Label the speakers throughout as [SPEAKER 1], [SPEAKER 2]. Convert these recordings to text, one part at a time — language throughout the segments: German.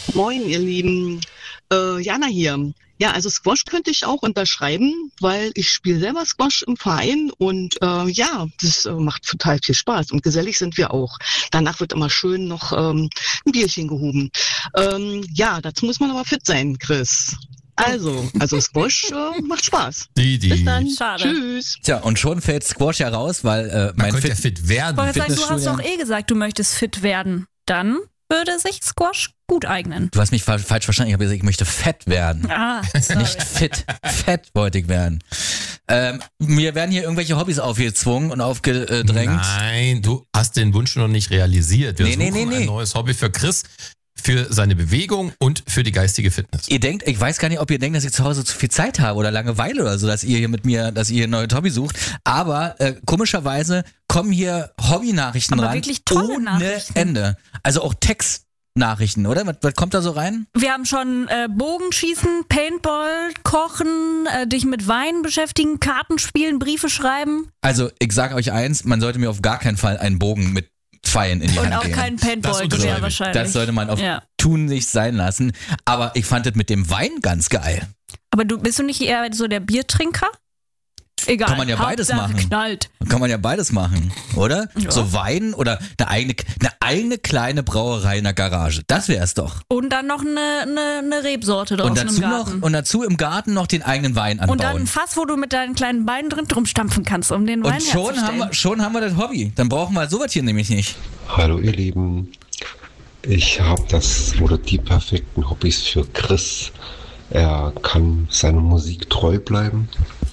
[SPEAKER 1] Moin, ihr Lieben. Jana hier. Ja, also Squash könnte ich auch unterschreiben, weil ich spiele selber Squash im Verein und ja, das macht total viel Spaß und gesellig sind wir auch. Danach wird immer schön noch ein Bierchen gehoben. Ja, dazu muss man aber fit sein, Chris. Also Squash macht Spaß. Bis dann.
[SPEAKER 2] Schade.
[SPEAKER 1] Tschüss.
[SPEAKER 3] Tja, und schon fällt Squash ja raus, weil
[SPEAKER 4] Man
[SPEAKER 3] mein
[SPEAKER 4] könnte ja fit werden.
[SPEAKER 2] Ich wollte sagen, du hast
[SPEAKER 3] Fitnessstudio.
[SPEAKER 2] doch gesagt, du möchtest fit werden. Dann würde sich Squash gut eignen.
[SPEAKER 3] Du hast mich falsch verstanden. Ich habe gesagt, ich möchte fett werden.
[SPEAKER 2] Ah,
[SPEAKER 3] Nicht fit. Fett wollte ich werden. Mir werden hier irgendwelche Hobbys aufgezwungen und aufgedrängt.
[SPEAKER 4] Nein, du hast den Wunsch noch nicht realisiert. Wir
[SPEAKER 3] Nee.
[SPEAKER 4] suchen ein neues Hobby für Chris, für seine Bewegung und für die geistige Fitness.
[SPEAKER 3] Ihr denkt, ich weiß gar nicht, ob ihr denkt, dass ich zu Hause zu viel Zeit habe oder Langeweile oder so, dass ihr hier mit mir, dass ihr ein neues Hobby sucht. Aber komischerweise kommen hier Hobby-Nachrichten
[SPEAKER 2] Aber
[SPEAKER 3] ran.
[SPEAKER 2] wirklich tolle
[SPEAKER 3] ohne
[SPEAKER 2] Nachrichten.
[SPEAKER 3] Ende. Also auch Textnachrichten, oder? Was kommt da so rein?
[SPEAKER 2] wir haben schon Bogenschießen, Paintball, Kochen, dich mit Wein beschäftigen, Karten spielen, Briefe schreiben
[SPEAKER 3] Also ich sage euch eins, man sollte mir auf gar keinen Fall einen Bogen mit Pfeilen in die
[SPEAKER 2] und
[SPEAKER 3] Hand
[SPEAKER 2] auch
[SPEAKER 3] geben.
[SPEAKER 2] kein
[SPEAKER 4] Das
[SPEAKER 2] Paintball
[SPEAKER 4] unterschreibe
[SPEAKER 2] sehr
[SPEAKER 4] ich.
[SPEAKER 2] wahrscheinlich.
[SPEAKER 3] Das sollte man auf
[SPEAKER 2] Ja.
[SPEAKER 3] Tun nicht sein lassen. Aber ich fand das mit dem Wein ganz geil.
[SPEAKER 2] Aber bist du nicht eher so der Biertrinker? Egal.
[SPEAKER 3] Kann man ja beides
[SPEAKER 2] Hauptsache
[SPEAKER 3] machen.
[SPEAKER 2] Knallt.
[SPEAKER 3] Kann man ja beides machen, oder?
[SPEAKER 2] Ja.
[SPEAKER 3] So Wein oder eine eigene kleine Brauerei in der Garage. Das wär's doch.
[SPEAKER 2] Und dann noch eine Rebsorte draußen
[SPEAKER 3] Und dazu
[SPEAKER 2] im Garten.
[SPEAKER 3] und dazu im Garten noch den eigenen Wein anbauen.
[SPEAKER 2] Und dann ein Fass, wo du mit deinen kleinen Beinen drin drum stampfen kannst, um den Wein
[SPEAKER 3] Und schon haben wir das Hobby. Dann brauchen wir sowas hier nämlich nicht.
[SPEAKER 5] Hallo ihr Lieben, ich habe die perfekten Hobbys für Chris. Er kann seiner Musik treu bleiben.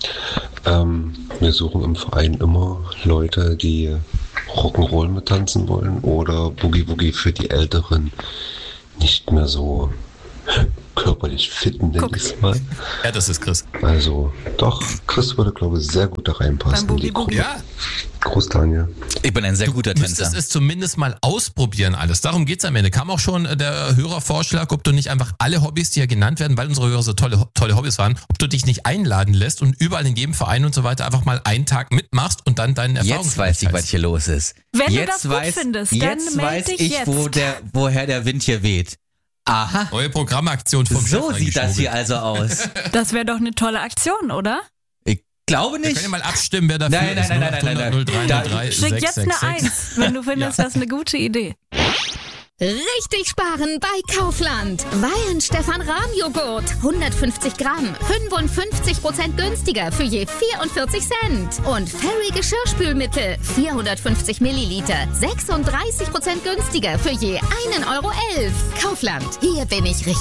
[SPEAKER 5] Wir suchen im Verein immer Leute, die Rock'n'Roll mit tanzen wollen oder Boogie Woogie für die Älteren, nicht mehr so körperlich fit, nenne ich es mal.
[SPEAKER 4] Ja, das ist Chris.
[SPEAKER 5] Also doch, Chris würde, glaube ich, sehr gut da reinpassen.
[SPEAKER 2] Beim
[SPEAKER 5] in die
[SPEAKER 2] Boogie
[SPEAKER 5] Gruppe.
[SPEAKER 4] Ja,
[SPEAKER 5] Groß Daniel.
[SPEAKER 3] Ich bin ein sehr guter
[SPEAKER 4] du müsstest
[SPEAKER 3] Tänzer.
[SPEAKER 4] es zumindest mal ausprobieren alles. Darum geht's am Ende. Kam auch schon der Hörervorschlag, ob du nicht einfach alle Hobbys, die ja genannt werden, weil unsere Hörer so tolle Hobbys waren, ob du dich nicht einladen lässt und überall in jedem Verein und so weiter einfach mal einen Tag mitmachst und dann deinen Erfahrungen
[SPEAKER 3] Jetzt weiß ich, was hier los ist.
[SPEAKER 2] Wenn du
[SPEAKER 3] jetzt
[SPEAKER 2] das gut findest, dann
[SPEAKER 3] jetzt
[SPEAKER 2] meld
[SPEAKER 3] weiß
[SPEAKER 2] dich
[SPEAKER 3] ich,
[SPEAKER 2] jetzt.
[SPEAKER 3] woher der Wind hier weht. Aha,
[SPEAKER 4] Neue Programmaktion vom
[SPEAKER 3] so
[SPEAKER 4] Chef
[SPEAKER 3] sieht das hier
[SPEAKER 4] eingeschmuggelt.
[SPEAKER 3] also aus.
[SPEAKER 2] Das wäre doch eine tolle Aktion, oder?
[SPEAKER 3] Ich glaube
[SPEAKER 4] Wir
[SPEAKER 3] nicht.
[SPEAKER 4] können ja mal abstimmen, wer dafür
[SPEAKER 3] Nein,
[SPEAKER 4] ist.
[SPEAKER 3] nein, nein, nein, nein, nein.
[SPEAKER 4] 0303
[SPEAKER 2] Schick jetzt eine
[SPEAKER 4] 666.
[SPEAKER 2] 1, wenn du findest, das ist eine gute Idee.
[SPEAKER 6] Richtig sparen bei Kaufland. Weihenstephan Rahmjoghurt. 150 Gramm. 55% günstiger für je 44 Cent. Und Fairy Geschirrspülmittel. 450 Milliliter. 36% günstiger für je 1,11 Euro. Kaufland. Hier bin ich richtig.